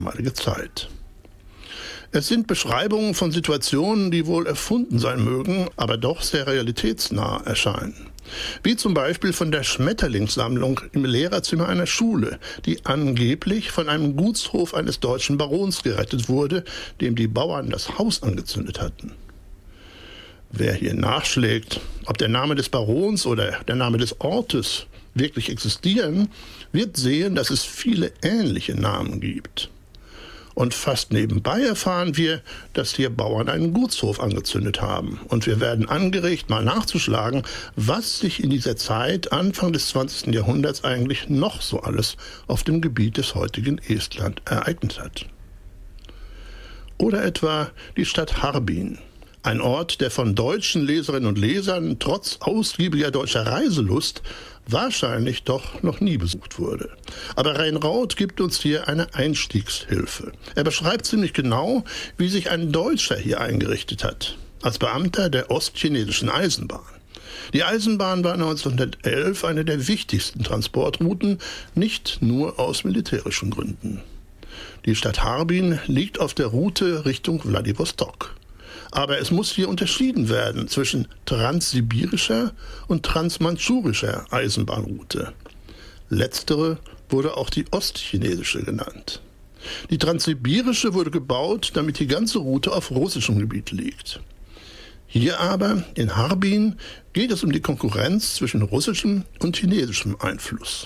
damalige Zeit. Es sind Beschreibungen von Situationen, die wohl erfunden sein mögen, aber doch sehr realitätsnah erscheinen. Wie zum Beispiel von der Schmetterlingssammlung im Lehrerzimmer einer Schule, die angeblich von einem Gutshof eines deutschen Barons gerettet wurde, dem die Bauern das Haus angezündet hatten. Wer hier nachschlägt, ob der Name des Barons oder der Name des Ortes wirklich existieren, wird sehen, dass es viele ähnliche Namen gibt. Und fast nebenbei erfahren wir, dass hier Bauern einen Gutshof angezündet haben. Und wir werden angeregt, mal nachzuschlagen, was sich in dieser Zeit, Anfang des 20. Jahrhunderts, eigentlich noch so alles auf dem Gebiet des heutigen Estland ereignet hat. Oder etwa die Stadt Harbin. Ein Ort, der von deutschen Leserinnen und Lesern trotz ausgiebiger deutscher Reiselust wahrscheinlich doch noch nie besucht wurde. Aber Reinraud gibt uns hier eine Einstiegshilfe. Er beschreibt ziemlich genau, wie sich ein Deutscher hier eingerichtet hat, als Beamter der ostchinesischen Eisenbahn. Die Eisenbahn war 1911 eine der wichtigsten Transportrouten, nicht nur aus militärischen Gründen. Die Stadt Harbin liegt auf der Route Richtung Wladiwostok. Aber es muss hier unterschieden werden zwischen transsibirischer und transmandschurischer Eisenbahnroute. Letztere wurde auch die ostchinesische genannt. Die transsibirische wurde gebaut, damit die ganze Route auf russischem Gebiet liegt. Hier aber, in Harbin, geht es um die Konkurrenz zwischen russischem und chinesischem Einfluss.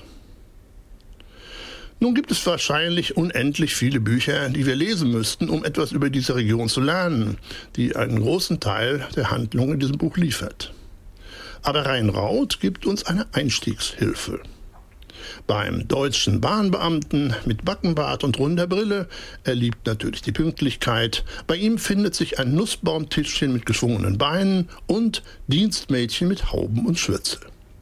Nun gibt es wahrscheinlich unendlich viele Bücher, die wir lesen müssten, um etwas über diese Region zu lernen, die einen großen Teil der Handlung in diesem Buch liefert. Aber Reinraud gibt uns eine Einstiegshilfe. Beim deutschen Bahnbeamten mit Backenbart und runder Brille, er liebt natürlich die Pünktlichkeit, bei ihm findet sich ein Nussbaumtischchen mit geschwungenen Beinen und Dienstmädchen mit Hauben und Schürze.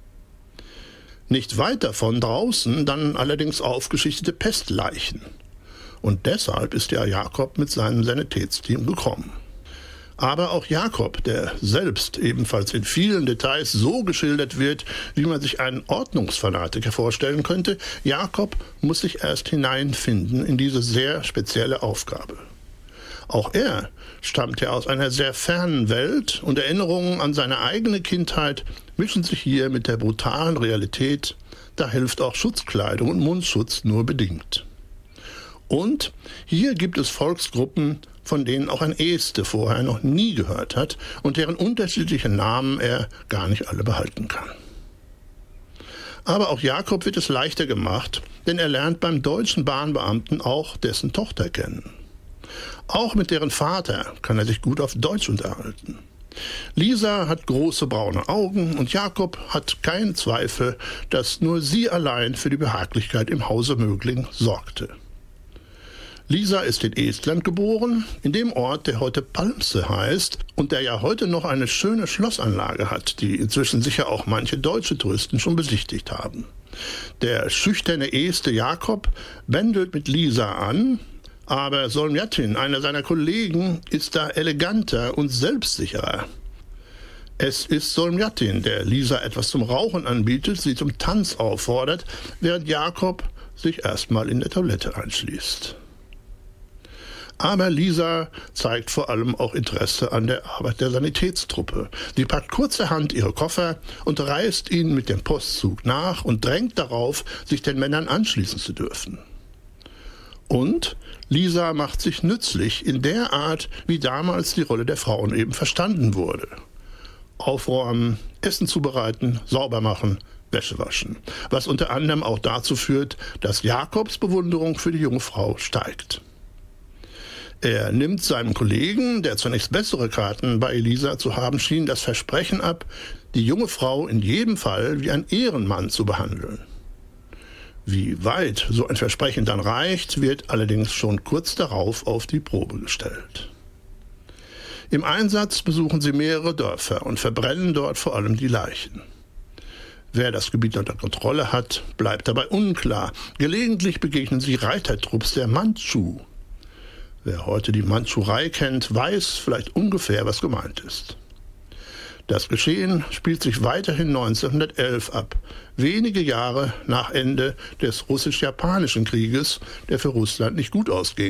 Nicht weit davon draußen dann allerdings aufgeschichtete Pestleichen. Und deshalb ist ja Jakob mit seinem Sanitätsteam gekommen. Aber auch Jakob, der selbst ebenfalls in vielen Details so geschildert wird, wie man sich einen Ordnungsfanatiker vorstellen könnte, Jakob muss sich erst hineinfinden in diese sehr spezielle Aufgabe. Auch er stammt ja aus einer sehr fernen Welt und Erinnerungen an seine eigene Kindheit mischen sich hier mit der brutalen Realität, da hilft auch Schutzkleidung und Mundschutz nur bedingt. Und hier gibt es Volksgruppen, von denen auch ein Este vorher noch nie gehört hat und deren unterschiedliche Namen er gar nicht alle behalten kann. Aber auch Jakob wird es leichter gemacht, denn er lernt beim deutschen Bahnbeamten auch dessen Tochter kennen. Auch mit deren Vater kann er sich gut auf Deutsch unterhalten. Lisa hat große braune Augen und Jakob hat keinen Zweifel, dass nur sie allein für die Behaglichkeit im Hause Mögling sorgte. Lisa ist in Estland geboren, in dem Ort, der heute Palmse heißt und der ja heute noch eine schöne Schlossanlage hat, die inzwischen sicher auch manche deutsche Touristen schon besichtigt haben. Der schüchterne Este Jakob bändelt mit Lisa an, aber Solmjatin, einer seiner Kollegen, ist da eleganter und selbstsicherer. Es ist Solmjatin, der Lisa etwas zum Rauchen anbietet, sie zum Tanz auffordert, während Jakob sich erstmal in der Toilette einschließt. Aber Lisa zeigt vor allem auch Interesse an der Arbeit der Sanitätstruppe. Sie packt kurzerhand ihre Koffer und reist ihnen mit dem Postzug nach und drängt darauf, sich den Männern anschließen zu dürfen. Und Lisa macht sich nützlich in der Art, wie damals die Rolle der Frauen eben verstanden wurde. Aufräumen, Essen zubereiten, sauber machen, Wäsche waschen. Was unter anderem auch dazu führt, dass Jakobs Bewunderung für die junge Frau steigt. Er nimmt seinem Kollegen, der zunächst bessere Karten bei Elisa zu haben schien, das Versprechen ab, die junge Frau in jedem Fall wie ein Ehrenmann zu behandeln. Wie weit so ein Versprechen dann reicht, wird allerdings schon kurz darauf auf die Probe gestellt. Im Einsatz besuchen sie mehrere Dörfer und verbrennen dort vor allem die Leichen. Wer das Gebiet unter Kontrolle hat, bleibt dabei unklar. Gelegentlich begegnen sie Reitertrupps der Mandschu. Wer heute die Mandschurei kennt, weiß vielleicht ungefähr, was gemeint ist. Das Geschehen spielt sich weiterhin 1911 ab, wenige Jahre nach Ende des Russisch-Japanischen Krieges, der für Russland nicht gut ausging.